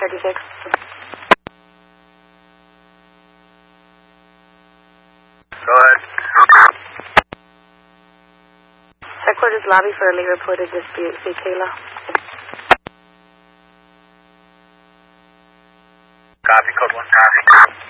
36. Go ahead. Headquarters lobby for a late reported dispute. Say Kayla. Copy, code 1. Copy.